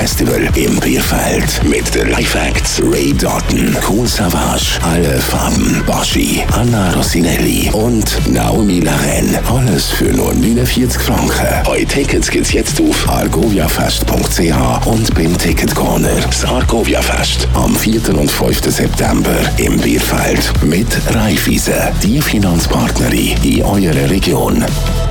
Festival im Bierfeld. Mit den Live-Acts Ray Doughton, Kool Savas, Alle Farben, Baschi, Anna Rossinelli und Naomi Laren. Alles für nur 49 Franken. Eure Tickets gibt's jetzt auf argoviafest.ch und beim Ticket-Corner. Das Argovia-Fest am 4. und 5. September im Bierfeld mit Raiffeisen, die Finanzpartnerin in eurer Region.